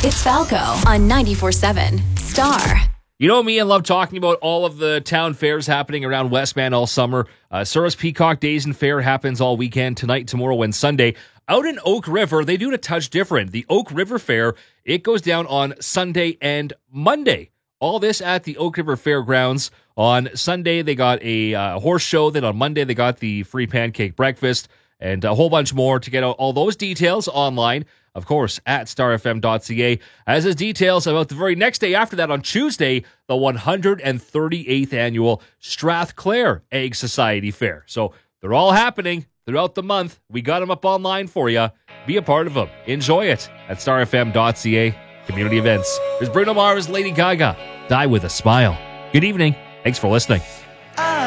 It's Falco on 94.7 Star. You know me, I love talking about all of the town fairs happening around Westman all summer. Surrey's Peacock Days and Fair happens all weekend, tonight, tomorrow, and Sunday. Out in Oak River, they do it a touch different. The Oak River Fair, it goes down on Sunday and Monday. All this at the Oak River Fairgrounds. On Sunday, they got a horse show. Then on Monday, they got the free pancake breakfast and a whole bunch more. To get out all those details online, of course, at starfm.ca, as is details about the very next day after that, on Tuesday, the 138th annual Strathclair Egg Society Fair. So they're all happening throughout the month. We got them up online for you. Be a part of them. Enjoy it at starfm.ca. Community events. There's Bruno Mars, Lady Gaga. Die with a Smile. Good evening. Thanks for listening.